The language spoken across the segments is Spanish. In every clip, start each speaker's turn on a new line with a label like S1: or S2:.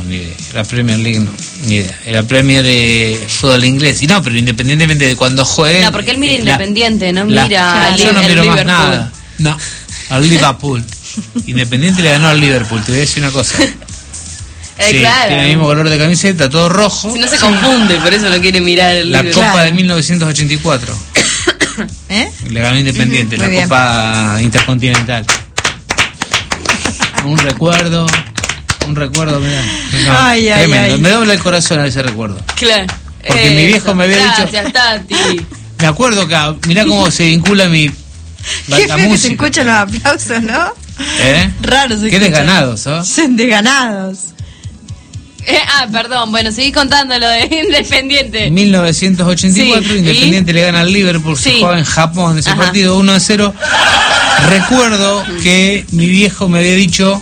S1: ni idea. La Premier League no, ni idea. La Premier de fútbol inglés. Y no, pero independientemente de cuando juegue.
S2: No, porque él mira Independiente, no mira al
S1: yo no miro
S2: Liverpool.
S1: más nada. No, al Liverpool. Independiente le ganó al Liverpool, te voy a decir una cosa. Sí,
S2: claro.
S1: tiene el mismo color de camiseta, todo rojo.
S2: Si no se confunde, por eso no quiere mirar el
S1: La
S2: Liverpool.
S1: Copa de 1984. Le ganó Independiente,
S3: Muy
S1: la
S3: bien.
S1: Copa Intercontinental. Un recuerdo, mirá.
S3: Ay, ay,
S1: tremendo.
S3: ay.
S1: Me dobla el corazón a ese recuerdo.
S2: Claro.
S1: Porque mi viejo me había dicho.
S2: Gracias, Tati.
S1: Me acuerdo que, mirá cómo se vincula
S3: Qué
S1: la
S3: feo que se
S1: música.
S3: escuchan los aplausos, ¿no?
S1: Qué
S3: Raro se escuchan.
S1: desganados, ¿oh?
S3: Son desganados.
S2: Perdón, bueno, seguí contando lo de Independiente.
S1: En 1984,
S2: Sí,
S1: Independiente le gana al Liverpool, se
S2: Sí.
S1: jugaba en Japón ese
S2: Ajá.
S1: partido 1-0. Recuerdo que mi viejo me había dicho,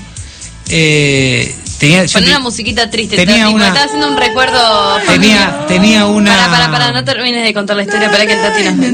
S2: Con una musiquita triste,
S1: tenía
S2: Tati,
S1: una-
S2: porque estaba haciendo un recuerdo familiar.
S1: tenía una
S2: Para, no termines de contar la historia, para que el Tati nos...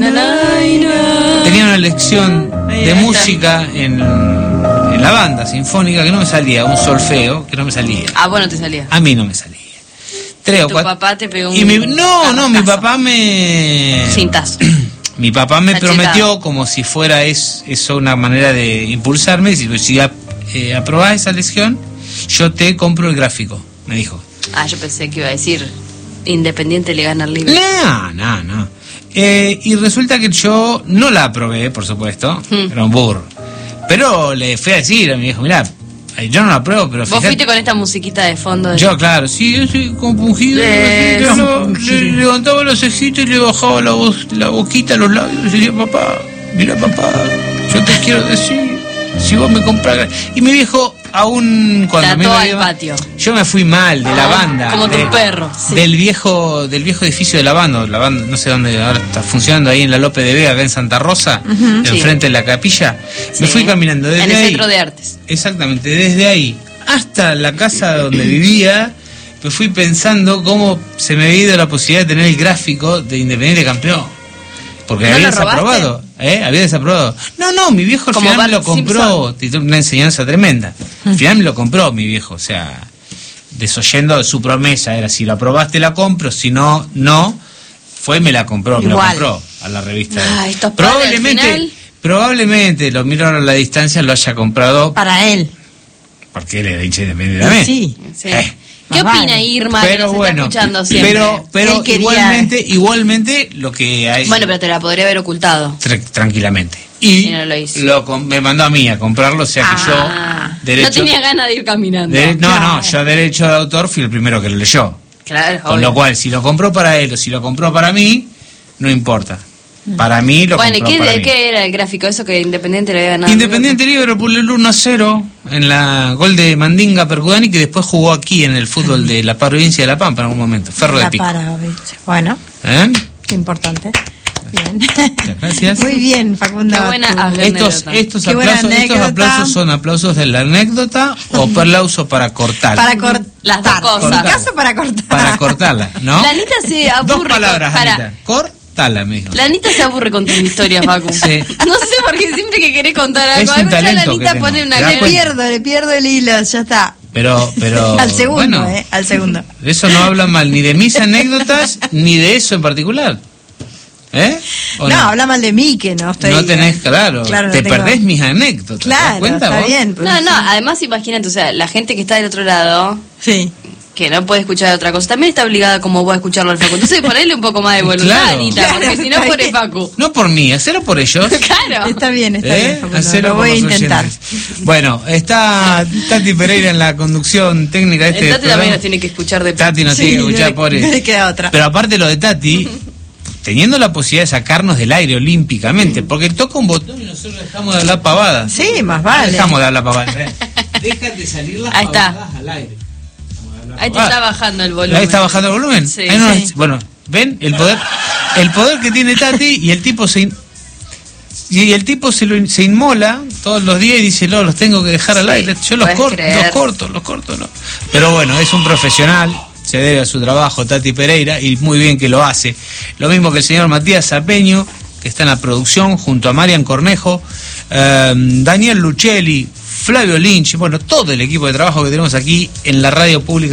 S1: tenía una lección
S2: Ahí
S1: de
S2: está.
S1: música en la banda sinfónica que no me salía, un solfeo que no me salía.
S2: Ah, bueno, te salía.
S1: A mí no me salía. 3 o
S2: Tu
S1: 4.
S2: papá te pegó un...
S1: Y no, mi
S2: cartazo.
S1: papá me...
S2: Cintazo.
S1: Mi papá me
S2: Cachetado.
S1: prometió, como si fuera eso una manera de impulsarme, si aprobás esa lección, yo te compro el gráfico, me dijo.
S2: Ah, yo pensé que iba a decir Independiente le gana al Liverpool.
S1: No. Y resulta que yo no la aprobé, por supuesto, era un burro. Pero le fui a decir a mi viejo, mirá, yo no la apruebo, pero
S2: Vos
S1: fíjate.
S2: fuiste con esta musiquita de fondo.
S1: Yo, claro, sí, yo soy compungido. Le levantaba los cejitos y le bajaba la boquita a los labios y decía, papá, mira papá, yo te quiero decir, si vos me compras... Y mi viejo, aún cuando
S2: Trató al patio.
S1: yo me fui mal de la banda.
S2: Como tu perro, sí.
S1: Del viejo edificio de la banda, no sé dónde ahora está funcionando, ahí en la Lope de Vega, acá en Santa Rosa, enfrente de la capilla. Me
S2: Sí.
S1: fui caminando desde
S2: En el
S1: ahí.
S2: Centro de Artes.
S1: Exactamente, desde ahí hasta la casa donde vivía, me fui pensando cómo se me había ido la posibilidad de tener el gráfico de Independiente campeón. Porque
S2: ¿No
S1: había
S2: lo robaste?
S1: desaprobado, había desaprobado. No, mi viejo al
S2: Como
S1: final me lo
S2: Bart
S1: compró, una enseñanza tremenda. Al final me lo compró mi viejo, o sea, desoyendo su promesa, era si lo aprobaste la compro, si no, no, me la compró a la revista.
S2: Estos padres, al final...
S1: Probablemente, lo miro ahora a la distancia, lo haya comprado
S3: Para él.
S1: porque él era hincha Independiente también.
S3: Sí.
S2: Sí.
S1: Más
S2: ¿Qué opina
S3: vale.
S2: Irma, que
S1: Pero
S2: nos
S1: bueno,
S2: está escuchando siempre?
S1: pero
S3: Él quería-
S1: igualmente lo que hay
S2: Bueno, pero te la podría haber ocultado.
S1: tranquilamente. Y
S2: Y no lo hizo.
S1: me mandó a mí a comprarlo, o sea que
S2: Ah,
S1: yo
S2: no tenía ganas de ir caminando.
S1: yo derecho de autor fui el primero que lo leyó.
S2: Claro,
S1: Con
S2: obvio.
S1: lo cual, si lo compró para él o si lo compró para mí, no importa. Para mí lo
S2: Bueno, ¿y
S1: compró para mí.
S2: qué era el gráfico? Eso que Independiente le había ganado.
S1: Independiente Liverpool el 1-0 en la gol de Mandinga Percudani, que después jugó aquí en el fútbol de la provincia de La Pampa en algún momento. Ferro de
S3: La
S1: Pico.
S3: para, ¿viste? Bueno,
S1: ¿Eh?
S3: qué importante. Bien.
S1: Muchas gracias.
S3: Muy bien, Facundo.
S2: Qué buena
S3: Tú.
S2: anécdota.
S1: Estos
S3: Qué buena
S1: aplausos
S3: anécdota.
S1: son aplausos de la anécdota o aplausos para cortar.
S3: Para cortar.
S2: Las dos cosas.
S3: En mi caso, para cortar.
S1: Para cortarla, ¿no?
S2: La Anita se aburre.
S1: Dos palabras,
S2: con-
S1: Anita. Cortala, me dijo.
S2: La Anita se aburre con tus historias, Facu.
S1: Sí.
S2: No sé por qué siempre que querés contar
S1: Es
S2: algo,
S1: un
S2: ya la
S1: talento que
S2: Anita
S1: tengo.
S2: pone una
S1: ¿Te das
S3: Le
S1: cuenta?
S3: pierdo el hilo, ya está.
S1: Pero
S3: Al segundo,
S1: bueno,
S3: al segundo.
S1: de eso no habla mal ni de mis anécdotas ni de eso en particular. ¿Eh? ¿O
S3: No, habla mal de mí, que no estoy...
S1: no tenés, claro,
S3: Claro,
S1: te
S3: no tengo-
S1: perdés mis anécdotas. ¿te das
S3: Claro,
S1: cuenta
S3: está
S1: vos?
S3: bien. pero
S2: No,
S3: sí.
S2: no, además imagínate, o sea, la gente que está del otro lado,
S3: Sí.
S2: que no puede escuchar otra cosa, también está obligada como vos a escucharlo al Facu. Entonces ponele un poco más de voluntad,
S1: Claro.
S2: Anita,
S3: Claro,
S2: porque si no
S3: está
S2: por el
S3: bien.
S2: Facu.
S1: No por mí, hacerlo por ellos.
S2: Claro.
S3: Está bien, Facundo,
S1: Hacelo
S3: lo
S1: por
S3: voy a
S1: los
S3: intentar.
S1: oyentes. Bueno, está Tati Pereira en la conducción técnica de este
S2: El Tati
S1: programa.
S2: también nos tiene que escuchar de
S1: Tati nos tiene que escuchar,
S3: no
S1: pobre.
S3: le queda otra.
S1: Pero aparte lo de Tati, teniendo la posibilidad de sacarnos del aire olímpicamente, porque toca un botón y nosotros dejamos de hablar pavadas.
S3: Sí, más vale.
S1: Dejamos de hablar pavadas. Déjate salir las
S2: Ahí está.
S1: pavadas al aire.
S2: Ahí te está bajando el volumen.
S1: Ahí está bajando el volumen.
S2: Sí,
S1: Ahí no
S2: sí.
S1: es- bueno, ven el poder que tiene Tati y el tipo se inmola todos los días y dice, no, los tengo que dejar al aire. Yo los
S2: ¿puedes creer?
S1: corto, no. Pero bueno, es un profesional, se debe a su trabajo Tati Pereira y muy bien que lo hace. Lo mismo que el señor Matías Sarpeño, que está en la producción junto a Marian Cornejo, Daniel Luchelli, Flavio Lynch, bueno, todo el equipo de trabajo que tenemos aquí en la radio pública